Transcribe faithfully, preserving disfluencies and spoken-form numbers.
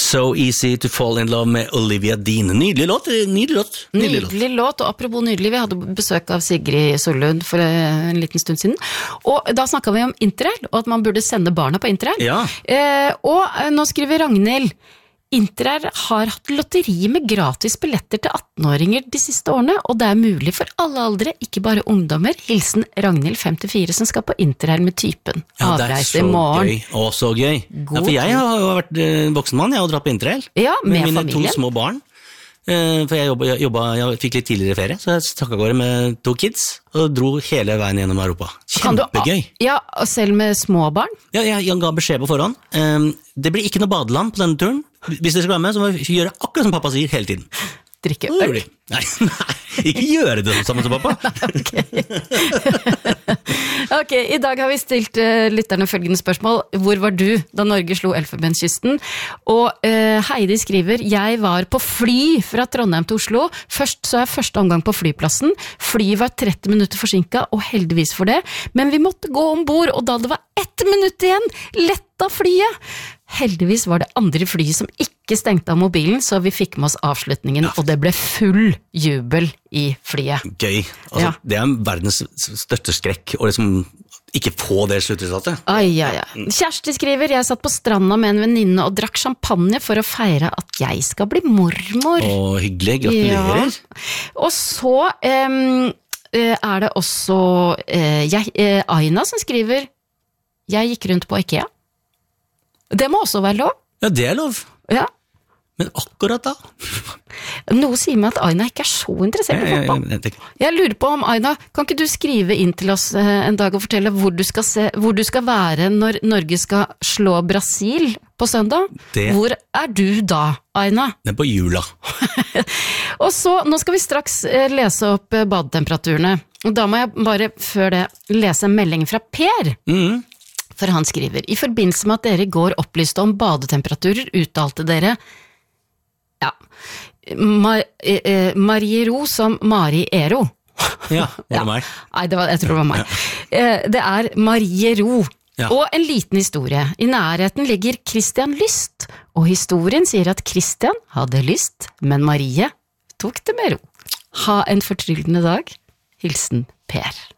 So Easy to Fall in Love med Olivia Dean. Nydelig låt, nydelig låt. Nydelig låt. Nydelig låt, og apropos nydelig, vi hadde besøk av Sigrid Sollund for en liten stund siden, og da snakket vi om Interrail, og at man burde sende barna på Interrail. Ja. Eh, og nå skriver Ragnhild, Interrail har hatt lotteri med gratis billetter til attenåringer de siste årene, og det er mulig for alle aldre, ikke bare ungdommer. Hilsen Ragnhild femtifire som skal på Interrail med typen. Ja, det er så gøy. Å, så gøy. Ja, for jeg har jo vært eh, voksen mann, jeg har dratt på Interrail. Ja, med, med mine familien. to små barn. Eh, for jeg, jobbet, jeg, jobbet, jeg fikk litt tidligere ferie, så jeg stakk av gårde med to kids, og dro hele veien gjennom Europa. Kjempegøy. Du, ja, og selv med små barn? Ja, jeg, jeg ga beskjed på forhånd. Um, det blir ikke noe badeland på denne turen. Hvis dere skal være med, så må vi gjøre akkurat som pappa sier hele tiden. Drikke øl? Nei, nei, ikke gjøre det sammen som pappa. Ok. Ok, i dag har vi stilt uh, lytterne følgende spørsmål. Hvor var du da Norge slo Elfenbenskysten? Og uh, Heidi skriver, jeg var på fly fra Trondheim til Oslo. Først så er første omgang på flyplassen. Flyet var tretti minutter forsinket, og heldigvis for det. Men vi måtte gå ombord, og da det var ett minutt igjen, letta flyet. Heldigvis var det andre flyet som ikke stengte av mobilen, så vi fikk med oss avslutningen, ja. Og det ble full jubel i flyet. Gøy. Altså, ja. Det er verdens største skrekk, å liksom ikke få det sluttresultatet. Ai, ai, ai. Kjersti skriver, jeg satt på stranda med en venninne og drakk champagne for å feire at jeg skal bli mormor. Å, hyggelig, gratulerer. Ja. Og så um, er det også uh, jeg, uh, Aina som skriver, jeg gikk rundt på IKEA. Det må også være lov. Ja, det er lov. Ja. Men akkurat da? Noe sier meg at Aina ikke er så interessert i fotball. Jeg, jeg, jeg, jeg lurer på om, Aina, kan ikke du skrive inn til oss en dag og fortelle hvor du skal, se, hvor du skal være når Norge skal slå Brasil på søndag? Det. Hvor er du da, Aina? Det er på jula. Og så, nå skal vi straks lese opp badetemperaturene. Og da må jeg bare før det lese en melding fra Per. Mhm. For han skriver, i forbindelse med at dere i går opplyste om badetemperaturer, uttalte dere, ja, Mar eh, Mariero som Mari Ero. Ja, var det ja. meg? Nei, det var, jeg tror det var meg. Ja. Eh, det er Mariero. Ja. Og en liten historie. I nærheten ligger Christian Lyst, og historien sier at Christian hadde lyst, men Marie tok det med ro. Ha en fortryllende dag. Hilsen Per.